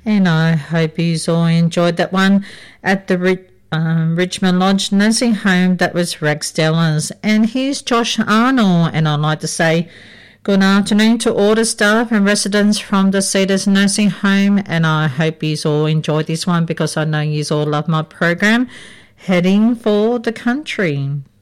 And I hope you all enjoyed that one at the Richmond Lodge Nursing Home. That was Rex Dellers. And here's Josh Arnold, and I'd like to say good afternoon to all the staff and residents from the Cedars Nursing Home, and I hope you all enjoyed this one because I know you all love my program, Heading for the Country.